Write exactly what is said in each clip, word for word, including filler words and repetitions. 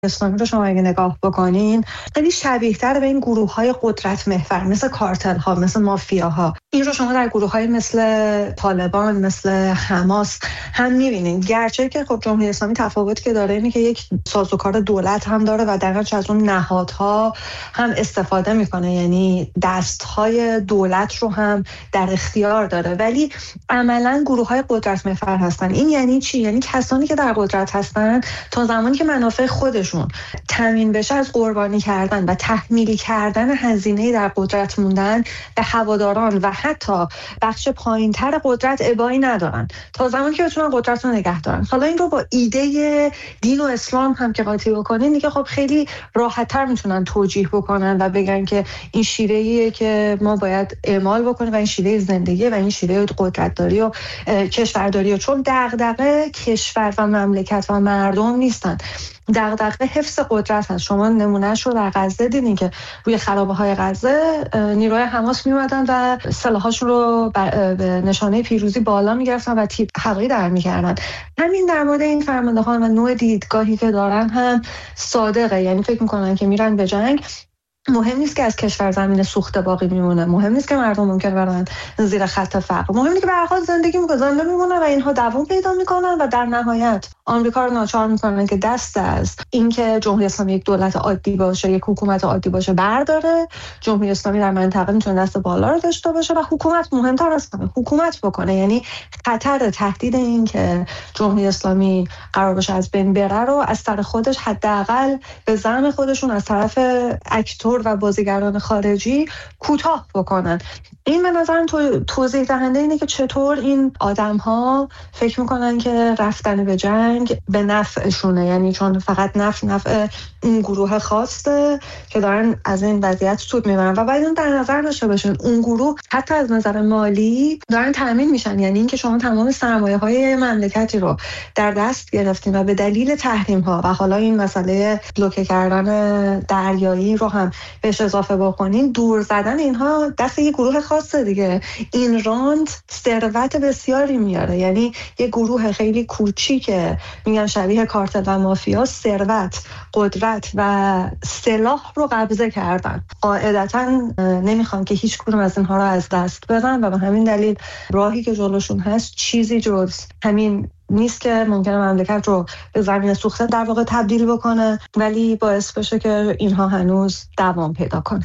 اسلامی رو شما اگه نگاه بکنین خیلی شبیه تر به این گروه های قدرت محور مثل کارتل ها، مثل مافیا ها. این رو شما در گروه های مثل طالبان، مثل حماس هم میبینین. گرچه که خب جمهوری اسلامی تفاوتی که داره اینه که یک سازوکار دولت هم داره و در از اون نهادها هم استفاده میکنه، یعنی دستهای دولت رو هم در اختیار داره، ولی عملا گروه های قدرت محور هستن. این یعنی چی؟ یعنی کسانی که در قدرت هستن تا زمانی که منافع خودشون تامین بشه از قربانی کردن و تحمیلی کردن هزینه در قدرت موندن به هواداران و حتی بخش پایینتر قدرت ابایی ندارن تا زمانی که بتونن قدرت رو نگه دارن. حالا این رو با ایده دین و اسلام هم که قاطی بکنین دیگه خب خیلی راحت‌تر میتونن توجیه بکنن و بگن که این شیوهیه که ما باید اعمال بکنیم و این شیوه زندگی و این شیوه قدرتداری و کشورداری، چون دغدغه کشور و مملکت و مردم نیستن، دغدغه حفظ قدرت هست. شما نمونهش رو در غزه دیدین که روی خرابه‌های غزه نیروهای حماس میومدن و سلاحاشون رو به نشانه پیروزی بالا میگرفتن و تیپ هوایی در میکردن. همین در مورد این فرماندهان و نوع دیدگاهی که دارن هم صادقه، یعنی فکر میکنن که میرن به جنگ، مهم نیست که از کشور زمین سوخته باقی میمونه، مهم نیست که مردم ممکن برن زیر خط فقر، مهم اینه که به هر حال زندگی میکنن میمونه و اینها دوام پیدا میکنن و در نهایت آمریکا رو ناچار میکنن که دست از اینکه جمهوری اسلامی یک دولت عادی باشه، یک حکومت عادی باشه برداره. جمهوری اسلامی در منطقه میتونه دست بالا رو داشته باشه و حکومت مهمتر از همه حکومت بکنه، یعنی خطر تهدید این که جمهوری اسلامی قرار باشه از بین بره رو از طرف خودش حداقل به زعم خودشون از طرف اکتور و بازیگران خارجی کوتاه بکنن. این به نظرم تو توضیح دهنده اینه که چطور این آدم‌ها فکر میکنن که رفتن به جنگ به نفعشونه، یعنی چون فقط نفع نفع اون گروه خاصه که دارن از این وضعیت سود میبرن و باید اون در نظر داشته باشین اون گروه حتی از نظر مالی دارن تامین میشن، یعنی اینکه شما تمام سرمایه‌های مملکتی رو در دست گرفتین و به دلیل تحریم‌ها و حالا این مسئله بلوکه کردن دریایی رو هم بهش اضافه بکنین، دور زدن اینها دست یه گروه خاصه دیگه. این راند ثروت بسیاری میاره، یعنی یه گروه خیلی کوچیکه، میگن شبیه کارتل و مافیا، ثروت، قدرت و سلاح رو قبضه کردن. قاعدتا نمیخوان که هیچ کدوم از اینها رو از دست بدن و به همین دلیل راهی که جلوشون هست چیزی جز همین نیست که ممکنه مملکت رو به زمین سوخته در واقع تبدیل بکنه، ولی باعث بشه که اینها هنوز دوام پیدا کنه.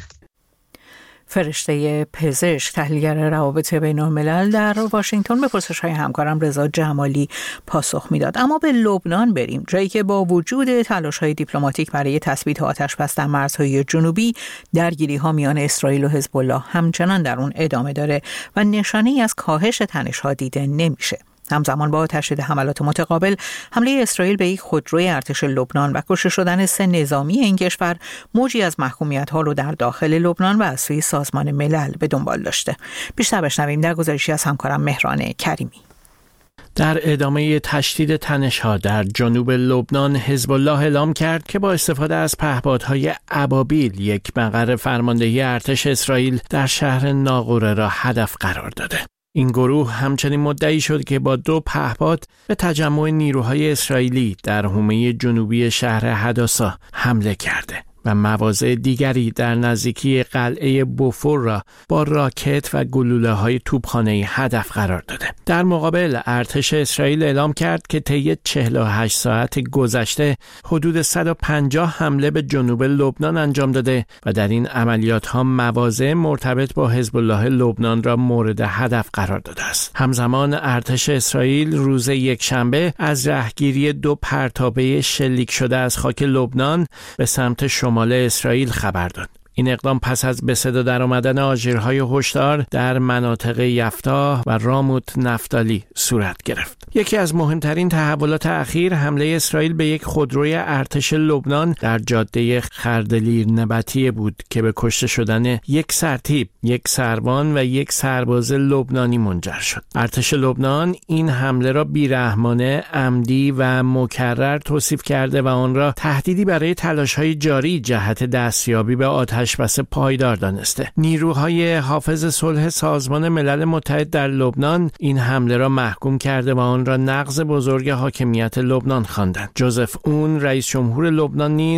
فرشته پزشک، تحلیلگر روابط بین الملل در واشنگتن به پرسش‌های همکارم رضا جمالی پاسخ میداد. اما به لبنان بریم، جایی که با وجود تلاش‌های دیپلماتیک برای تثبیت آتش‌بس در مرزهای جنوبی، درگیری‌ها میان اسرائیل و حزب الله همچنان در اون ادامه داره و نشانه‌ای از کاهش تنش‌ها دیده نمیشه. همزمان با تشدید حملات متقابل، حمله اسرائیل به یک خودروی ارتش لبنان و کشته شدن سه نظامی این کشور موجی از محکومیت‌ها رو در داخل لبنان و از سوی سازمان ملل به دنبال داشته. بیشتر بشنویم در گزارشی از همکارم مهران کریمی. در ادامه تشدید تنش‌ها در جنوب لبنان، حزب الله اعلام کرد که با استفاده از پهپادهای ابابیل یک مقر فرماندهی ارتش اسرائیل در شهر ناقوره را هدف قرار داده. این گروه همچنین مدعی شد که با دو پهپاد به تجمع نیروهای اسرائیلی در حومه جنوبی شهر حداسا حمله کرده و مواضع دیگری در نزدیکی قلعه بوفور را با راکت و گلوله‌های توپخانه‌ای هدف قرار داده. در مقابل، ارتش اسرائیل اعلام کرد که طی چهل و هشت ساعت گذشته حدود صد و پنجاه حمله به جنوب لبنان انجام داده و در این عملیات‌ها مواضع مرتبط با حزب الله لبنان را مورد هدف قرار داده است. همزمان ارتش اسرائیل روز یکشنبه از رهگیری دو پرتابه شلیک شده از خاک لبنان به سمت شمال شمال اسرائیل خبر داد. این اقدام پس از به صدا در آمدن آژیرهای هشدار در مناطق یفتح و راموت نفتالی صورت گرفت. یکی از مهمترین تحولات اخیر حمله اسرائیل به یک خودروی ارتش لبنان در جاده خردلیر نبطیه بود که به کشته شدن یک سرتیپ، یک سربان و یک سرباز لبنانی منجر شد. ارتش لبنان این حمله را بیرحمانه، عمدی و مکرر توصیف کرده و آن را تهدیدی برای تلاش‌های جاری جهت دستیابی به آتش آشپز پایدار دانسته. نیروهای حافظ صلح سازمان ملل متحد در لبنان این حمله را محکوم کرده و آن را نقض بزرگ حاکمیت لبنان خواندند. جوزف اون رئیس جمهور لبنان